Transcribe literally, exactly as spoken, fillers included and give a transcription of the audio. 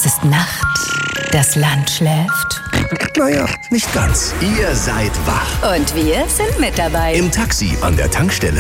Es ist Nacht. Das Land schläft. Naja, nicht ganz. Ihr seid wach. Und wir sind mit dabei. Im Taxi, an der Tankstelle.